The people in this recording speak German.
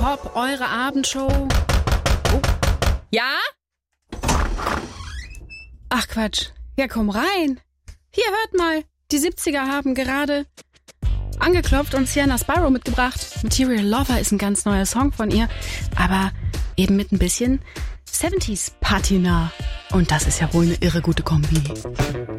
Pop, eure Abendshow. Oh. Ja? Ach Quatsch. Ja, komm rein. Hier, hört mal. Die 70er haben gerade angeklopft und Sienna Sparrow mitgebracht. Material Lover ist ein ganz neuer Song von ihr, aber eben mit ein bisschen 70s Patina. Und das ist ja wohl eine irre gute Kombi.